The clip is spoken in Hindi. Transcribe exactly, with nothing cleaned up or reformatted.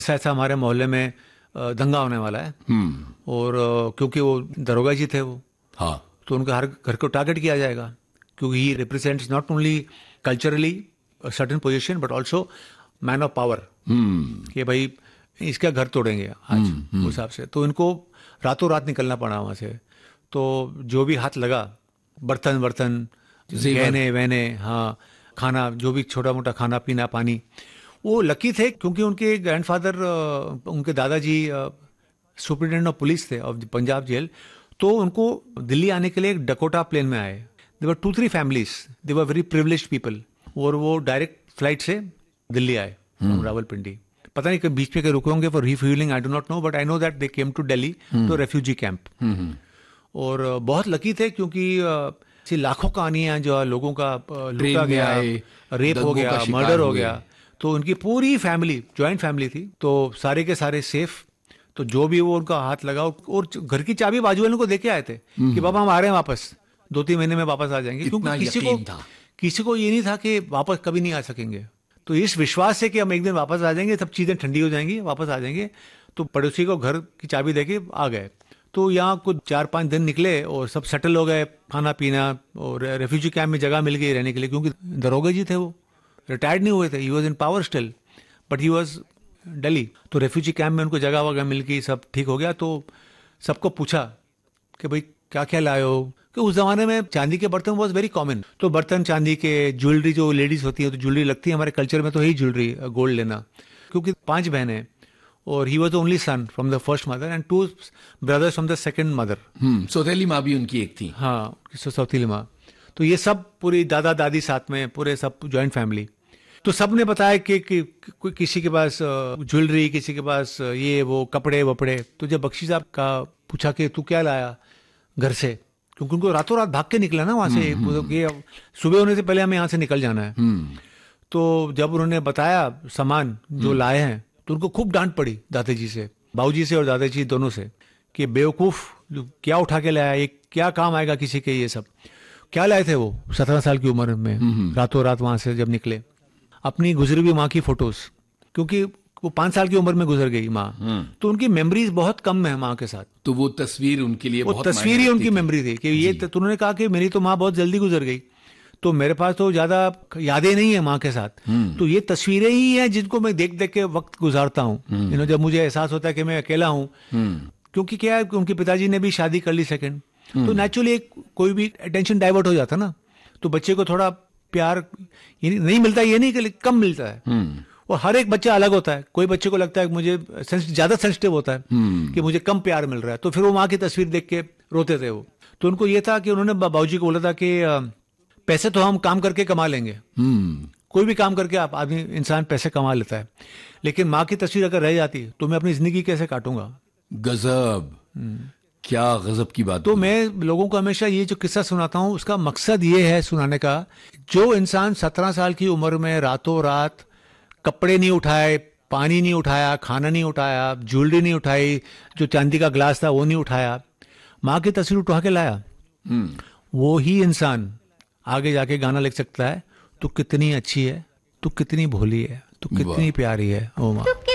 ऐसा ऐसा हमारे मोहल्ले में अ, दंगा होने वाला है। और अ, क्योंकि वो दरोगा जी थे वो, हाँ, तो उनका हर घर को टारगेट किया जाएगा, क्योंकि ही represents not only culturally certain position but also man of power, कि भाई इसका घर तोड़ेंगे आज उस हिसाब से। तो इनको रातों रात निकलना पड़ा वहाँ से। तो जो भी हाथ लगा, बर्तन बर्तन गहने वहने, हाँ, खाना, जो भी छोटा मोटा खाना पीना पानी, वो लकी थे क्योंकि उनके ग्रैंडफादर, उनके दादाजी सुपरिटेंडेंट ऑफ पुलिस थे ऑफ पंजाब जेल। तो उनको दिल्ली आने के लिए एक डकोटा प्लेन में आए। देवर to three families, they were very privileged people, और वो डायरेक्ट फ्लाइट से दिल्ली आए फ्रॉम रावलपिंडी। पता नहीं कि बीच में के रुके होंगे for refuelling, I do not know, but I know that they came to Delhi to refugee camp. और बहुत लकी थे क्योंकि uh, लाखों कहानियां जो लोगों का uh, लूटा गया, रेप हो गया, मर्डर हो गया। तो उनकी पूरी फैमिली, जॉइंट फैमिली थी, तो सारे के सारे सेफ। तो जो भी वो उनका हाथ लगा, और घर की चाबी बाजू वालों को देके आए थे कि बाबा हम आ रहे हैं वापस, दो तीन महीने में वापस आ जाएंगे, क्योंकि किसी को था। किसी को ये नहीं था कि वापस कभी नहीं आ सकेंगे। तो इस विश्वास से कि हम एक दिन वापस आ जाएंगे, सब चीजें ठंडी हो जाएंगी, वापस आ जाएंगे, तो पड़ोसी को घर की चाबी देके आ गए। तो यहाँ कुछ चार पांच दिन निकले और सब सेटल हो गए, खाना पीना, और रेफ्यूजी कैंप में जगह मिल गई रहने के लिए, क्योंकि दरोगा जी थे वो, रिटायर्ड नहीं हुए थे, he was in power still but he was Delhi. तो रेफ्यूजी कैंप में उनको जगह वगैरह मिल गई, सब ठीक हो गया। तो सबको पूछा कि भाई क्या क्या लाए हो, कि उस जमाने में चांदी के बर्तन वॉज वेरी कॉमन। तो बर्तन चांदी के, ज्वेलरी, जो लेडीज होती है तो ज्वेलरी लगती है, हमारे कल्चर में तो यही ज्वेलरी गोल्ड लेना, क्योंकि पांच बहनें, और he was only sun from the first mother and two brothers from the second mother. सौतेली माँ भी उनकी एक थी। हाँ, सौतेली माँ। तो ये सब पूरी दादा दादी साथ में, पूरे सब जॉइंट फैमिली। तो सब ने बताया कि, कि, कि किसी के पास ज्वेलरी, किसी के पास ये वो कपड़े वपड़े। तो जब बख्शी साहब का पूछा कि तू क्या लाया घर से, क्योंकि उनको रातों रात भाग के निकला ना वहां से, ये सुबह होने से पहले हमें यहाँ से निकल जाना है। तो जब उन्होंने बताया सामान जो लाए हैं, तो उनको खूब डांट पड़ी दादाजी से, बाबूजी से और दादाजी दोनों से, कि बेवकूफ क्या उठा के लाया, ये क्या काम आएगा किसी के, ये सब क्या लाए थे वो सत्रह साल की उम्र में, रातों रात वहां से जब निकले। अपनी गुजरी हुई माँ की फोटोज, क्योंकि वो पांच साल की उम्र में गुजर गई माँ, तो उनकी मेमोरीज बहुत कम है माँ के साथ। तो वो तस्वीर उनके लिए वो बहुत तस्वीर ही उनकी मेमोरी थी कि ये, तो उन्होंने कहा कि मेरी तो माँ बहुत जल्दी गुजर गई, तो मेरे पास तो ज्यादा यादें नहीं है माँ के साथ, तो ये तस्वीरें ही हैं जिनको मैं देख देख के वक्त गुजारता हूँ। यू नो, जब मुझे एहसास होता है कि मैं अकेला हूँ, क्योंकि क्या है, उनके पिताजी ने भी शादी कर ली सेकंड, तो नेचुरली कोई भी अटेंशन डाइवर्ट हो जाता ना, तो बच्चे को थोड़ा प्यार नहीं मिलता, ये नहीं कि कम मिलता है। और हर एक बच्चा अलग होता है, कोई बच्चे को लगता है कि मुझे ज्यादा सेंसिटिव होता है कि मुझे कम प्यार मिल रहा है, तो फिर वो माँ की तस्वीर देख के रोते थे वो। तो उनको ये था कि उन्होंने बाबूजी को बोला था कि पैसे तो हम काम करके कमा लेंगे, कोई भी काम करके आप आदमी इंसान पैसे कमा लेता है, लेकिन माँ की तस्वीर अगर रह जाती तो मैं अपनी जिंदगी कैसे काटूंगा। गजब, क्या गजब की बात। तो मैं लोगों को हमेशा ये जो किस्सा सुनाता हूँ, उसका मकसद ये है सुनाने का, जो इंसान सत्रह साल की उम्र में रातों रात कपड़े नहीं उठाए, पानी नहीं उठाया, खाना नहीं उठाया, ज्वेलरी नहीं उठाई, जो चांदी का ग्लास था वो नहीं उठाया, माँ की तस्वीर उठा के लाया, वो ही इंसान आगे जाके गाना लिख सकता है, तू कितनी अच्छी है, तू कितनी भोली है, तू कितनी प्यारी है ओ माँ।